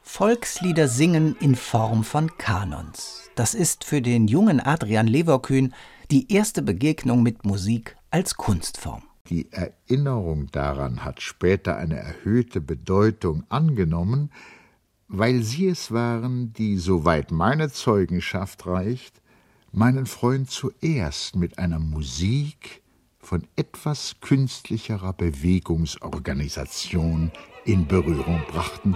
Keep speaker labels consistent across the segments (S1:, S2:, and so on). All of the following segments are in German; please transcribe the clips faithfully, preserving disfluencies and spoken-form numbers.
S1: Volkslieder singen in Form von Kanons. Das ist für den jungen Adrian Leverkühn die erste Begegnung mit Musik als Kunstform.
S2: Die Erinnerung daran hat später eine erhöhte Bedeutung angenommen, weil sie es waren, die, soweit meine Zeugenschaft reicht, meinen Freund zuerst mit einer Musik von etwas künstlicherer Bewegungsorganisation in Berührung brachten.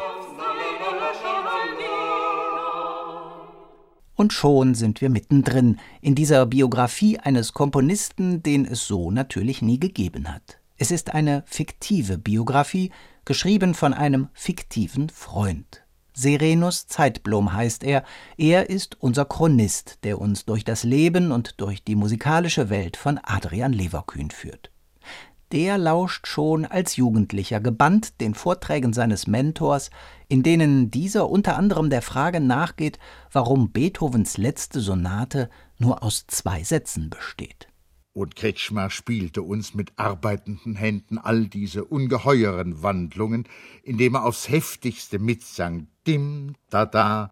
S1: Und schon sind wir mittendrin in dieser Biografie eines Komponisten, den es so natürlich nie gegeben hat. Es ist eine fiktive Biografie, geschrieben von einem fiktiven Freund. Serenus Zeitblom heißt er. Er ist unser Chronist, der uns durch das Leben und durch die musikalische Welt von Adrian Leverkühn führt. Der lauscht schon als Jugendlicher gebannt den Vorträgen seines Mentors, in denen dieser unter anderem der Frage nachgeht, warum Beethovens letzte Sonate nur aus zwei Sätzen besteht.
S2: Und Kretschmer spielte uns mit arbeitenden Händen all diese ungeheuren Wandlungen, indem er aufs heftigste mitsang, dim, da, da,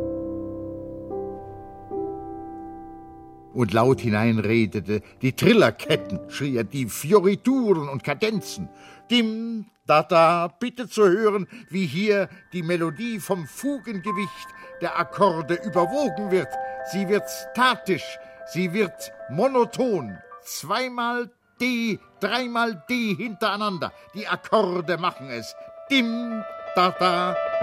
S2: und laut hineinredete, die Trillerketten, schrie er, die Fiorituren und Kadenzen. Dim, da, da, bitte zu hören, wie hier die Melodie vom Fugengewicht der Akkorde überwogen wird. Sie wird statisch, sie wird monoton. Zweimal D, dreimal D hintereinander. Die Akkorde machen es. Dim, da, da.